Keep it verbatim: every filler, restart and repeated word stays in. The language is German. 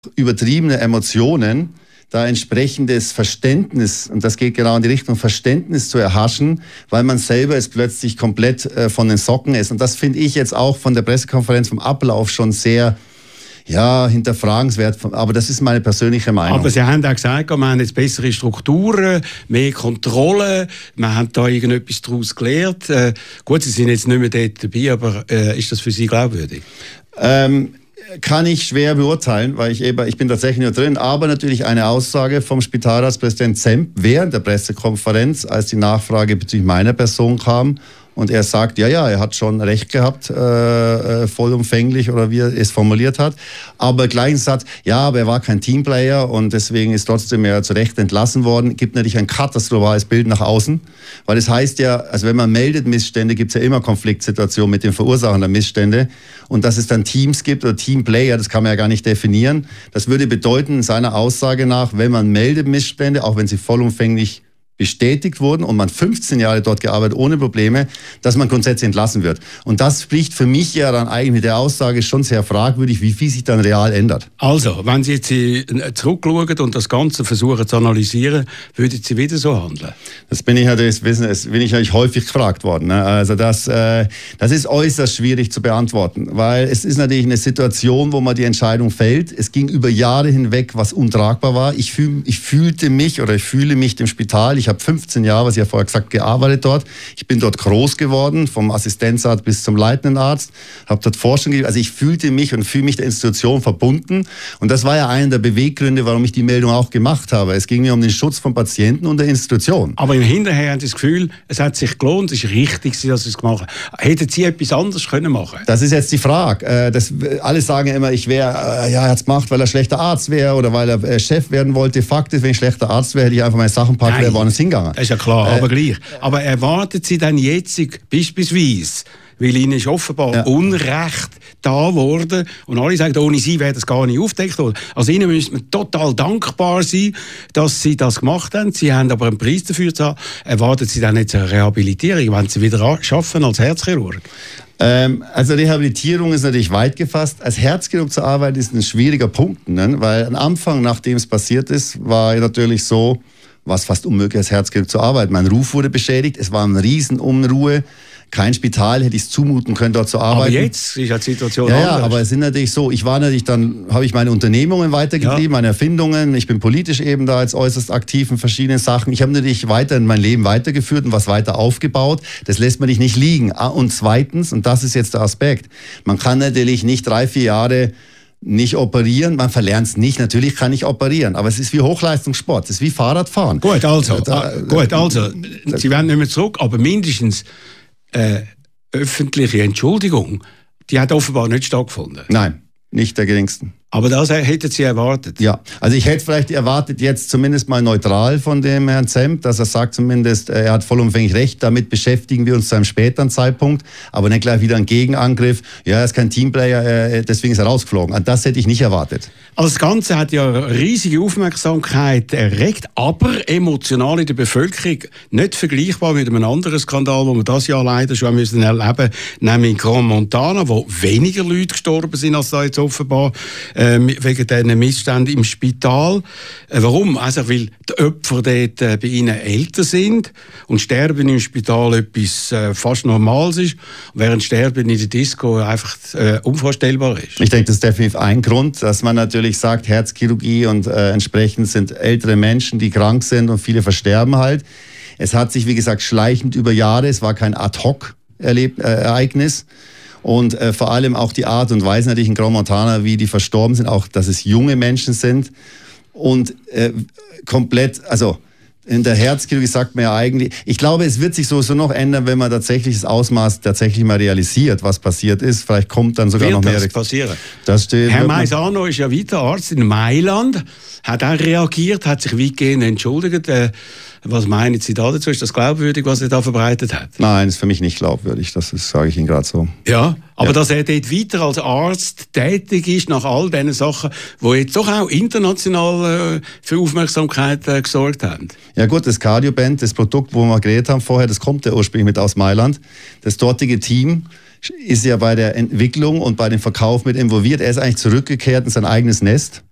übertriebene Emotionen, da entsprechendes Verständnis, und das geht genau in die Richtung Verständnis zu erhaschen, weil man selber jetzt plötzlich komplett äh, von den Socken ist. Und das finde ich jetzt auch von der Pressekonferenz vom Ablauf schon sehr, ja, hinterfragenswert. Aber das ist meine persönliche Meinung. Aber Sie haben auch gesagt, wir haben jetzt bessere Strukturen, mehr Kontrolle, wir haben da irgendetwas daraus gelernt. Äh, gut, Sie sind jetzt nicht mehr dort dabei, aber äh, ist das für Sie glaubwürdig? Ähm, Kann ich schwer beurteilen, weil ich eben, ich bin tatsächlich nur drin, aber natürlich eine Aussage vom Spitalratspräsident Zemp während der Pressekonferenz, als die Nachfrage bezüglich meiner Person kam und er sagt, ja, ja, er hat schon recht gehabt, äh, vollumfänglich oder wie er es formuliert hat, aber gleich Satz, ja, aber er war kein Teamplayer und deswegen ist trotzdem er zu Recht entlassen worden, gibt natürlich ein katastrophales Bild nach außen, weil es heißt ja, also wenn man meldet Missstände, gibt es ja immer Konfliktsituationen mit den Verursachern der Missstände und dass es dann Teams gibt oder Teamplayer, das kann man ja gar nicht definieren. Das würde bedeuten, seiner Aussage nach, wenn man meldet Missstände, auch wenn sie vollumfänglich bestätigt wurden und man fünfzehn Jahre dort gearbeitet ohne Probleme, dass man grundsätzlich entlassen wird. Und das spricht für mich ja dann eigentlich mit der Aussage schon sehr fragwürdig, wie viel sich dann real ändert. Also, wenn Sie jetzt zurückschauen und das Ganze versuchen zu analysieren, würden Sie wieder so handeln? Das bin ich natürlich, wissen, das bin ich natürlich häufig gefragt worden. Ne? Also das, äh, das ist äußerst schwierig zu beantworten, weil es ist natürlich eine Situation, wo man die Entscheidung fällt. Es ging über Jahre hinweg, was untragbar war. Ich, fühl, ich fühlte mich oder ich fühle mich dem Spital. Ich habe fünfzehn Jahre, was ich ja vorher gesagt, gearbeitet dort. Ich bin dort groß geworden, vom Assistenzarzt bis zum leitenden Arzt, habe dort Forschung gegeben. Also ich fühlte mich und fühle mich der Institution verbunden. Und das war ja einer der Beweggründe, warum ich die Meldung auch gemacht habe. Es ging mir um den Schutz von Patienten und der Institution. Aber im Hinterher haben Sie das Gefühl, es hat sich gelohnt, es ist richtig, dass Sie es gemacht haben. Hätten Sie etwas anderes können machen? Das ist jetzt die Frage. Das, alle sagen ja immer, ich wäre, ja, er hat es gemacht, weil er schlechter Arzt wäre oder weil er Chef werden wollte. Fakt ist, wenn ich schlechter Arzt wäre, hätte ich einfach meine Sachen packt, wäre woanders hingegangen. Das ist ja klar, äh, aber gleich. Aber erwarten Sie dann jetzt beispielsweise, weil Ihnen ist offenbar ja. Unrecht da geworden und alle sagen, ohne Sie wäre das gar nicht aufgedeckt worden. Also Ihnen müsste man total dankbar sein, dass Sie das gemacht haben. Sie haben aber einen Preis dafür zu haben. Erwarten Sie dann jetzt eine Rehabilitierung, wenn Sie wieder arbeiten als Herzchirurg? Ähm, also Rehabilitierung ist natürlich weit gefasst. Als Herzchirurg zu arbeiten ist ein schwieriger Punkt, ne? Weil am Anfang, nachdem es passiert ist, war natürlich so, war es fast unmöglich, als Herzchirurg zu arbeiten. Mein Ruf wurde beschädigt, es war eine Riesenunruhe. Kein Spital hätte ich es zumuten können, dort zu arbeiten. Aber jetzt ist die Situation ja, anders. Ja, aber es ist natürlich so, ich war natürlich dann, habe ich meine Unternehmungen weitergetrieben, ja. meine Erfindungen. Ich bin politisch eben da als äußerst aktiv in verschiedenen Sachen. Ich habe natürlich weiter in mein Leben weitergeführt und was weiter aufgebaut. Das lässt man nicht liegen. Und zweitens, und das ist jetzt der Aspekt, man kann natürlich nicht drei, vier Jahre nicht operieren, man verlernt es nicht. Natürlich kann ich operieren, aber es ist wie Hochleistungssport, es ist wie Fahrradfahren. Gut, also, da, äh, gut, also da, Sie werden nicht mehr zurück, aber mindestens äh, öffentliche Entschuldigung, die hat offenbar nicht stattgefunden. Nein, nicht der geringsten. Aber das hätten Sie erwartet? Ja, also ich hätte vielleicht erwartet jetzt zumindest mal neutral von dem Herrn Zemp, dass er sagt zumindest, er hat vollumfänglich recht, damit beschäftigen wir uns zu einem späteren Zeitpunkt, aber nicht gleich wieder ein Gegenangriff, ja, er ist kein Teamplayer, deswegen ist er rausgeflogen. Das hätte ich nicht erwartet. Also das Ganze hat ja riesige Aufmerksamkeit erregt, aber emotional in der Bevölkerung nicht vergleichbar mit einem anderen Skandal, den wir das Jahr leider schon müssen erleben, nämlich in Grand Montana, wo weniger Leute gestorben sind als da jetzt offenbar wegen diesen Missständen im Spital. Warum? Also, weil die Opfer dort bei ihnen älter sind und Sterben im Spital etwas äh, fast Normales ist, während Sterben in der Disco einfach äh, unvorstellbar ist. Ich denke, das ist definitiv ein Grund, dass man natürlich sagt, Herzchirurgie und äh, entsprechend sind ältere Menschen, die krank sind und viele versterben halt. Es hat sich, wie gesagt, schleichend über Jahre, es war kein Ad-Hoc-Ereignis. Und äh, vor allem auch die Art und Weise natürlich in Grand Montana, wie die verstorben sind, auch, dass es junge Menschen sind und äh, komplett, also in der Herzchirurgie sagt man ja eigentlich, ich glaube, es wird sich sowieso noch ändern, wenn man tatsächlich das Ausmaß tatsächlich mal realisiert, was passiert ist. Vielleicht kommt dann sogar wird noch mehr. Das passieren? Das steht, Herr Maisano ist ja weiter Arzt in Mailand, hat auch reagiert, hat sich weitgehend entschuldigt. Äh, Was meinen Sie da dazu? Ist das glaubwürdig, was er da verbreitet hat? Nein, das ist für mich nicht glaubwürdig. Das sage ich Ihnen gerade so. Ja, aber ja. dass er dort weiter als Arzt tätig ist, nach all diesen Sachen, die jetzt doch auch international äh, für Aufmerksamkeit äh, gesorgt haben. Ja gut, das Cardioband, das Produkt, wo wir geredet haben vorher, das kommt ja ursprünglich mit aus Mailand. Das dortige Team ist ja bei der Entwicklung und bei dem Verkauf mit involviert. Er ist eigentlich zurückgekehrt in sein eigenes Nest.